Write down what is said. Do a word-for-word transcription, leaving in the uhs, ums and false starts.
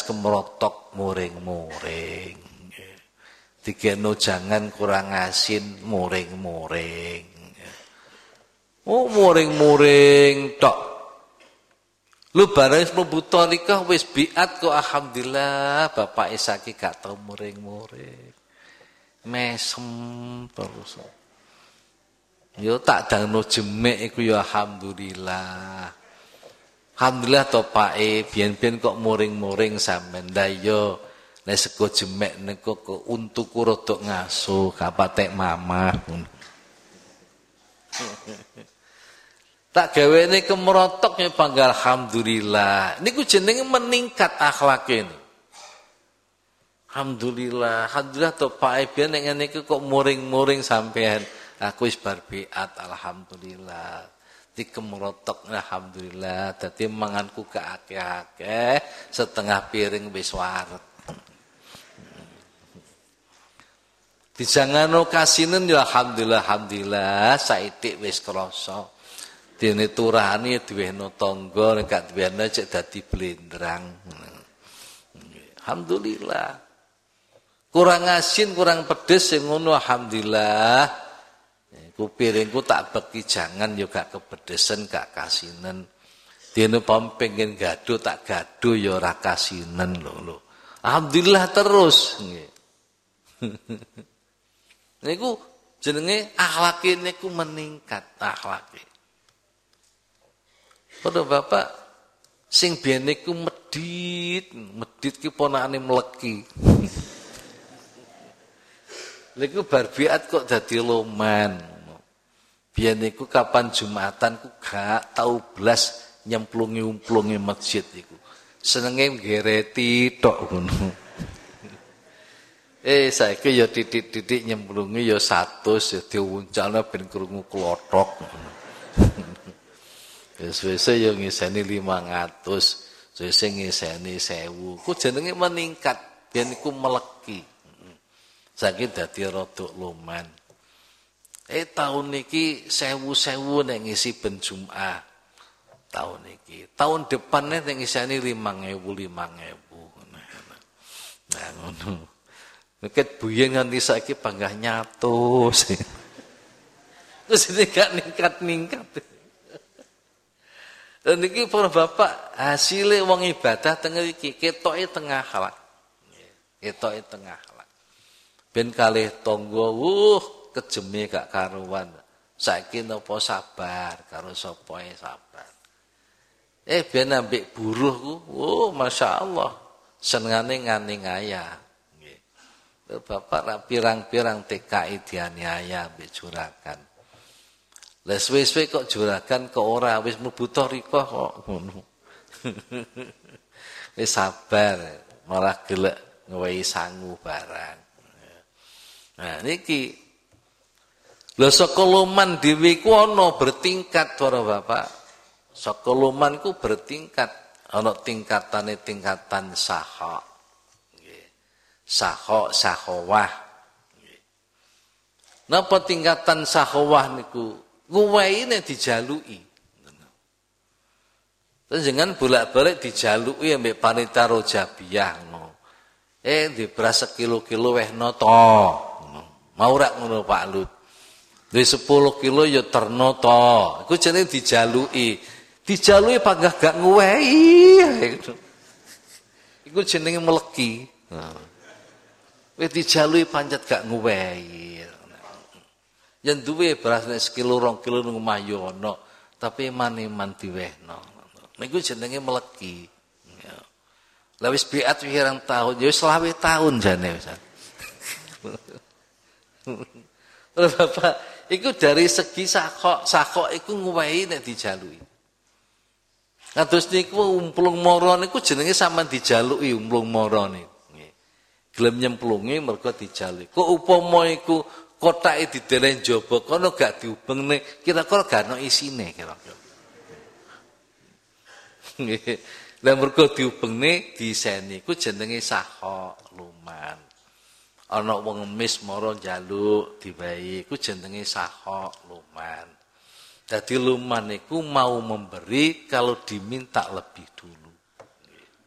beras kemerotok muring-muring. Digeno jangan kurang asin muring-muring. Oh muring-muring tok. Lu bareng mlebu thariqah wis biat kok alhamdulillah bapak isaki gak tau muring-muring. Mesem terus. Yo tak dangno jemek iku ya alhamdulillah. Alhamdulillah to Pak E, biyen-biyen kok muring-muring sampean. Lah yo nek sego jemek niku kok untuku rodok ngaso, gak patek mamah. Tak gawene kemerotok ya bangga alhamdulillah. Niku jenenge meningkat akhlake ini. Alhamdulillah, alhamdulillah to Pak E biyen nek ngene iki kok muring-muring sampean. Aku wis bar biat alhamdulillah. Di kemerotok alhamdulillah. Dadi manganku gak akeh-akeh, setengah piring wis waret. Dijangano kasinen ya alhamdulillah alhamdulillah saitik wis krasa. Dene turani duwehno tangga nek gak duwehno cek dadi blendrang. Alhamdulillah. Kurang asin, kurang pedes sing ngono alhamdulillah. Ku piringku tak beki jangan yo gak kepedesen gak kasinen. Dene pom pengen gaduh tak gaduh yo ora kasinen lho lho. Alhamdulillah terus nggih. Niku jenenge akhlake niku meningkat akhlake. Padha Bapak sing biyen niku medhit, medhit ki ponakane mleki. Niku bar biat kok dadi loman. Biyen niku kapan Jumatan ku gak tau blas nyemplungi-umplungi masjid iku. Senenge nggereti tok ngono. Eh saiki ya titik-titik nyemplungi ya seratus ya diuncalno ben krungu klothok. Wis-wise ya ngiseni lima ratus, sesuk ngiseni seribu. Ku jenenge meningkat, biyen niku meleki. Saiki dadi rada loman. Eh tahun niki sewu-sewu nek ngisi ben Jumat. Tahun niki. Tahun depan nek ngiseni lima ribu lima ribu. Nah ngono. Nek buyen nganti saiki panggah nyatus. Terus ini gak ningkat-ningkat. Dan niki para bapak hasilnya wong ibadah teng iki ketoke tengah akhlak. Ketoke tengah akhlak. Ben kalih tangga wuh kejeme gak karuan. Saiki napa sabar karo sapa e sabar. Eh ben ambek buruh ku, oh masyaallah. Senengane ngani ngaya. Nggih. Bapak ra pirang-pirang T K I dianiaya ambek juragan. Lah suwe-suwe kok juragan kok ora wis mlebu thariqah kok ngono. Wis sabar, malah gelek ngewehi sangu barang. Nah niki lha sekoloman dhewe ku ana bertingkat para bapak. Sekoloman ku bertingkat, ana tingkatane tingkatan saha. Nggih. Saha sahawah. Nggih. Napa tingkatan sahawah niku? Nguwehi nek dijaluki. Terus jangan bolak-balik dijaluki ambek panitia rojabiah ngono. Eh di beras sekilo-kilo wehno to. Mau rak ngono Pak Lut. Di sepuluh kilo ya terno to. Iku jenenge dijaluki. Dijaluki panggah gak nguwehi. Iku jenenge meleki. Nah. Wis dijaluki pancet gak nguwehi. Yen duwe beras nek sekilo rong kilo nang omah yo ana, tapi iman-iman diwehno. Niku jenenge meleki. Ya. Lah wis biat pirang tahun, ya wis selawe tahun jane wis. Bapak, iku dari segi sakok, sakok iku nguwehi nek dijaluki. Kados niku umplung mara niku jenenge sampean dijaluki umplung mara niku. Nggih. Gelem nyemplungi mergo dijaluki. Kok upama iku kotake didelen jaba kono gak diubengne, kira-kira gak ono isine kira-kira. Nggih. Lah mergo diubengne diseni iku jenenge saha luman. Ana wong ngemis mara njaluk diwehi iku jenenge saha luman. Dadi luman iku mau memberi kalau diminta lebih dulu.